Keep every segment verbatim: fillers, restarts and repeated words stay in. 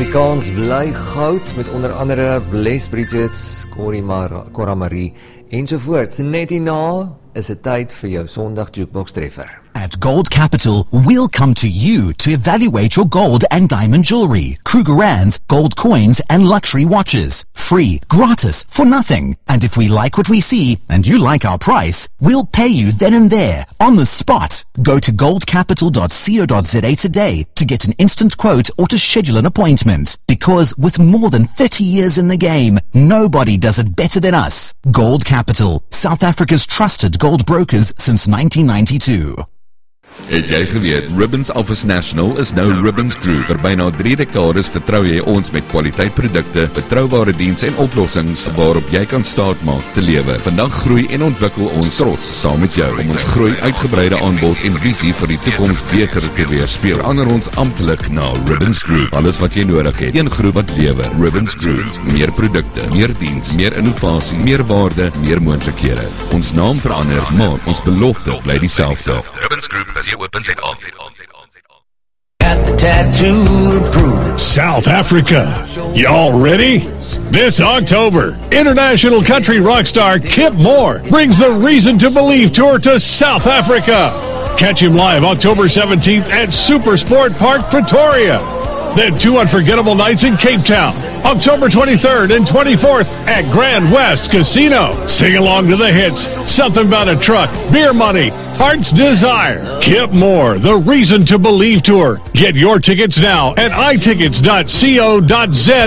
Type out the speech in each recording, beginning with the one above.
Afrikaans bly goud met onder andere Bless Bridgets, Corrie Mar- Cora Marie ensovoorts. Net hierna is dit tyd vir jou Sondag Jukebox Treffer. At Gold Capital, we'll come to you to evaluate your gold and diamond jewelry, Krugerrands, gold coins, and luxury watches. Free, gratis, for nothing. And if we like what we see, and you like our price, we'll pay you then and there, on the spot. Go to gold capital dot co dot za today to get an instant quote or to schedule an appointment. Because with more than thirty years in the game, nobody does it better than us. Gold Capital, South Africa's trusted gold brokers since nineteen ninety-two. Het jy geweet, Ribbons Office National is nou Ribbons Group. Vir byna drie dekades vertrou jy ons met kwaliteitprodukte, betroubare diens en oplossings waarop jy kan staatmaak te lewe. Vandag groei en ontwikkel ons trots saam met jou om ons groei, uitgebreide aanbod en visie vir die toekoms beter te weerspieël. Verander ons amptelik na Ribbons Group. Alles wat jy nodig het, een groep wat lewe. Ribbons Group. Meer produkte, meer diens, meer innovasie, meer waarde, meer moontlikhede. Ons naam verander, maar ons belofte bly dieselfde. Ribbons Group is jou opens en af. Got the tattoo to prove it. South Africa. Y'all ready? This October, international country rock star Kip Moore brings the Reason to Believe tour to South Africa. Catch him live October seventeenth at Super Sport Park, Pretoria. Then two unforgettable nights in Cape Town, October twenty-third and twenty-fourth at Grand West Casino. Sing along to the hits, Something About a Truck, Beer Money, Heart's Desire. Kip Moore, The Reason to Believe Tour. Get your tickets now at i tickets dot co dot za.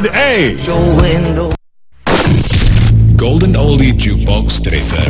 Golden Oldie Jukebox Treffer.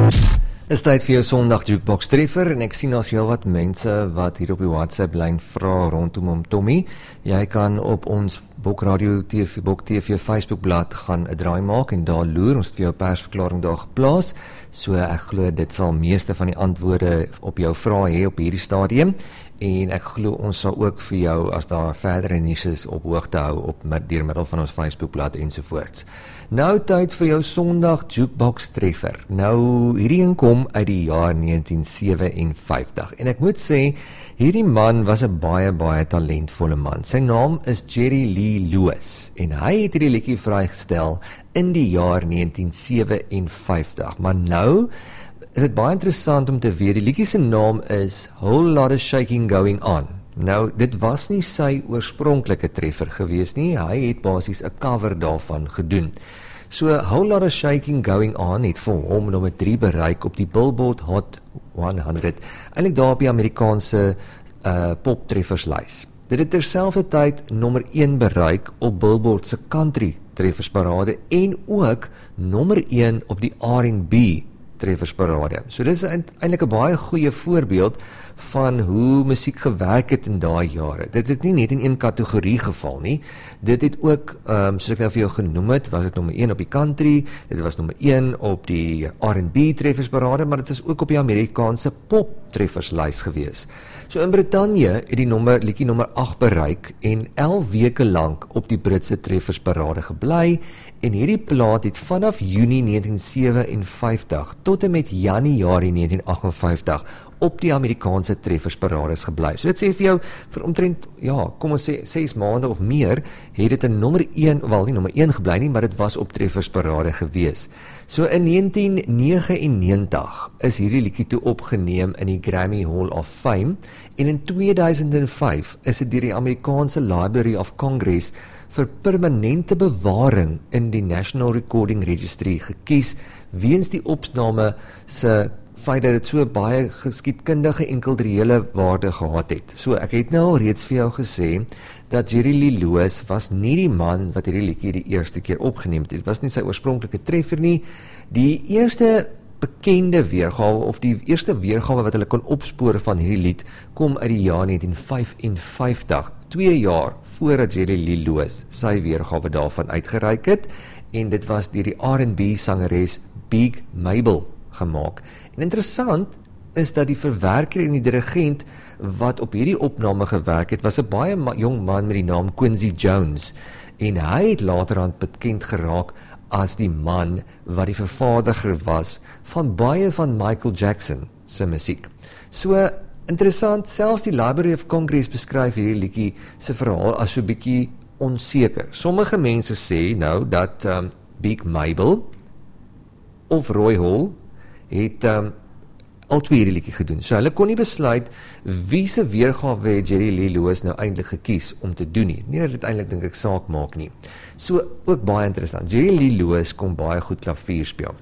Is tyd vir jou Sondag Jukebox Treffer en ek sien as heel wat mense wat hier op die WhatsApp lyn vra rondom om Tommy. Jy kan op ons Bok Radio T V, Bok T V Facebookblad gaan 'n draai maak en daar loer ons vir jou persverklaring daar geplaas. So ek glo dit sal meeste van die antwoorde op jou vrae hê op hierdie stadium. En ek glo ons sal ook vir jou, as daar verdere nuus is, op hoogte hou op deur middel van ons Facebookblad ensovoorts. Nou tyd vir jou Sondag Jukebox Treffer. Nou, hierdie een kom uit die jaar negentien sewenvyftig. En ek moet sê, hierdie man was 'n baie, baie talentvolle man. Sy naam is Jerry Lee Lewis. En hy het hierdie liedjie vrygestel in die jaar negentien sewenvyftig. Maar nou is dit baie interessant om te weet, die liedjie se naam is Whole Lot of Shaking Going On. Nou, dit was nie sy oorspronklike treffer gewees nie, hy het basies 'n cover daarvan gedoen. So, Whole Lot of Shaking Going On het vir hom nommer drie bereik op die Billboard Hot honderd, eintlik daar op die Amerikaanse uh, poptrefferslys. Dit het terselfdertyd nommer een bereik op Billboard se country treffersparade en ook nommer een op die R and B treffersparade. So dit is eintlik 'n baie goeie voorbeeld van hoe musiek gewerk het in daai jare. Dit het nie net in een kategorie geval nie. Dit het ook, um, soos ek nou vir jou genoem het, was dit nommer een op die country, dit was nommer een op die R and B treffersparade, maar dit is ook op die Amerikaanse pop trefferslys gewees. So in Brittanje het die nommer, liedjie nommer agt bereik en elf weke lank op die Britse treffersparade gebly en hierdie plaat het vanaf Junie negentien sewenvyftig tot en met Januarie negentien agtenvyftig op die Amerikaanse treffersparades gebly. So dit sê vir jou, vir omtrent, ja, kom ons sê, ses maande of meer, het dit 'n nommer een, wel nie nommer een gebly nie, maar dit was op treffersparade gewees. So in negentien negenennegentig is hierdie liedjie toe opgeneem in die Grammy Hall of Fame, en in tweeduisend vyf is dit deur die Amerikaanse Library of Congress vir permanente bewaring in die National Recording Registry gekies, weens die opname se feit dat dit so baie geskiedkundige en kulturele waarde gehad het. So, ek het nou al reeds vir jou gesê, dat Jerry Lee Lewis was nie die man wat hierdie liedjie die eerste keer opgeneem het. Dit was nie sy oorspronklike treffer nie. Die eerste bekende weergawe, of die eerste weergawe wat hulle kon opspoor van hierdie lied, kom uit die jaar negentien vyfenvyftig, twee jaar voordat Jerry Lee Lewis sy weergawe daarvan uitgereik het, en dit was deur die R and B sangeres Big Mabel gemaak. En interessant is dat die verwerker en die dirigent wat op hierdie opname gewerk het, was 'n baie ma- jong man met die naam Quincy Jones, en hy het laterhand bekend geraak as die man wat die vervaardiger was van baie van Michael Jackson se musiek. So interessant, selfs die Library of Congress beskryf hierdie liedjie se verhaal as so 'n bietjie onseker. Sommige mense sê nou dat um, Big Mabel of Roy Hall het um, al twee hierdie liedjie gedoen. So hulle kon nie besluit wie se weergawe het Jerry Lee Lewis nou eintlik gekies om te doen nie. Nie dat dit eintlik dink ek saak maak nie. So ook baie interessant. Jerry Lee Lewis kon baie goed klavier speel.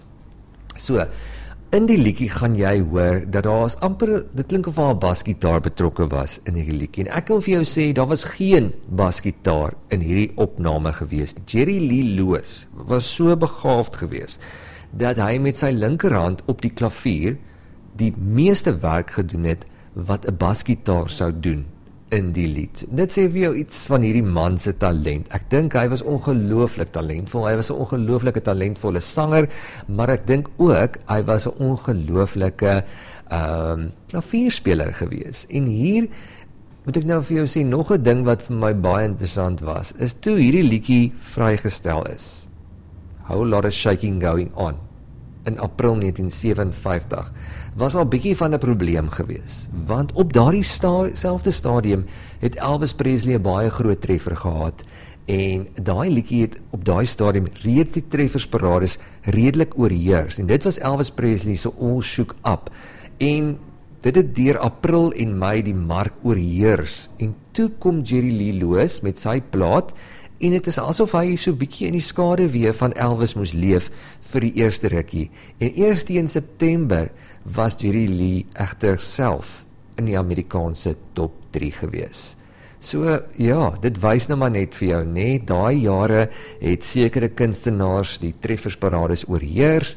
So in die liedjie gaan jy hoor dat daar is amper, dit klink of daar 'n basgitaar betrokke was in hierdie liedjie. En ek kan vir jou sê, daar was geen basgitaar in hierdie opname gewees. Jerry Lee Lewis was so begaafd geweest dat hy met sy linkerhand op die klavier die meeste werk gedoen het wat 'n basgitaar sou doen in die lied. Dit sê vir jou iets van hierdie man se talent. Ek dink hy was ongelooflik talentvol. Hy was 'n ongelooflike talentvolle sanger, maar ek dink ook hy was 'n ongelooflike ehm um, klavierspeler gewees. En hier moet ek nou vir jou sê nog 'n ding wat vir my baie interessant was, is toe hierdie liedjie vrygestel is. Whole Lot of Shaking Going On in April negentien sewenvyftig was al bietjie van 'n probleem gewees, want op daardie sta selfde stadium het Elvis Presley 'n baie groot treffer gehad en daai liedjie het op daai stadium reeds die treffersparades redelik oorheers en dit was Elvis Presley se All Shook Up en dit het deur April en Mei die mark oorheers en toe kom Jerry Lee Lewis met sy plaat en het is asof hy so bietjie in die skaduwee van Elvis moes leef vir die eerste rukkie. En eers in September was Jerry Lee egter self in die Amerikaanse top drie gewees. So ja, dit wys nou maar net vir jou, nee, daai jare het sekere kunstenaars die treffersparades oorheers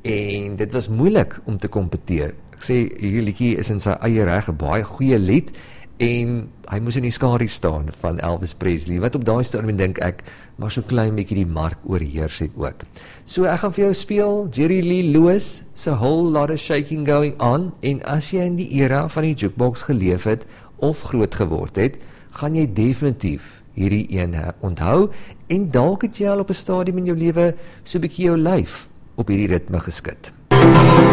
en dit was moeilik om te kompeteer. Ek sê, hierdie liedjie is in sy eie reg 'n baie goeie lied en hy moes in die skadu staan van Elvis Presley, wat op daai stadium dink ek, maar so klein bietjie die mark oorheers het ook. So ek gaan vir jou speel, Jerry Lee Lewis, se Whole Lot of Shaking Going On, en as jy in die era van die jukebox geleef het, of groot geword het, gaan jy definitief hierdie een onthou, en dalk het jy al op 'n stadium in jou lewe so bietjie jou lyf op hierdie ritme geskit.